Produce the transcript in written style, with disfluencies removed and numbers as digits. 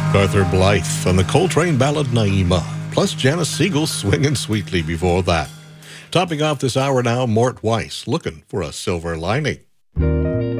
Arthur Blythe on the Coltrane ballad Naima, plus Janice Siegel swinging sweetly before that. Topping off this hour now, Mort Weiss, Looking for a Silver Lining.